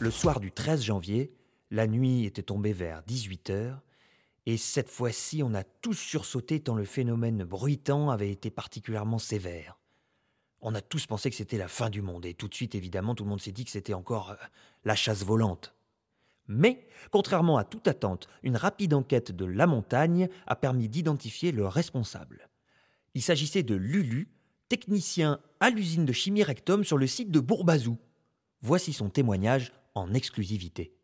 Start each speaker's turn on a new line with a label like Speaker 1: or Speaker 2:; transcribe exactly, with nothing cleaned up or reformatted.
Speaker 1: Le soir du treize janvier, la nuit était tombée vers dix-huit heures, et cette fois-ci, on a tous sursauté tant le phénomène bruitant avait été particulièrement sévère. On a tous pensé que c'était la fin du monde, et tout de suite, évidemment, tout le monde s'est dit que c'était encore euh, la chasse volante. Mais, contrairement à toute attente, une rapide enquête de La Montagne a permis d'identifier le responsable. Il s'agissait de Lulu, technicien à l'usine de chimie Rectum sur le site de Bourbazou. Voici son témoignage en exclusivité.